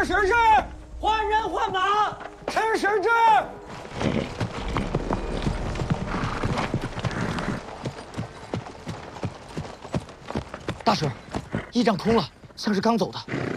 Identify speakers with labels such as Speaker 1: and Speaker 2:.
Speaker 1: 使至，
Speaker 2: 换人换马，
Speaker 1: 臣使至。
Speaker 3: 大婶，驿站空了，像是刚走的。